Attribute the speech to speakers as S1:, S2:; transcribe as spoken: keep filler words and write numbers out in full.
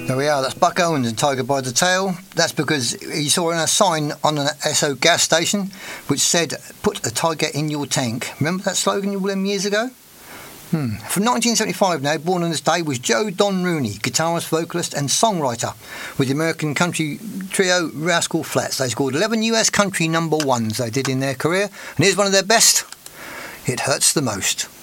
S1: There we are, that's Buck Owens and Tiger by the Tail. That's because he saw a sign on an Esso gas station which said, "Put a tiger in your tank." Remember that slogan all them years ago? Hmm. From nineteen seventy-five now, born on this day was Joe Don Rooney, guitarist, vocalist and songwriter with the American country trio Rascal Flatts. They scored eleven U S country number ones they did in their career, and here's one of their best, "It Hurts the Most."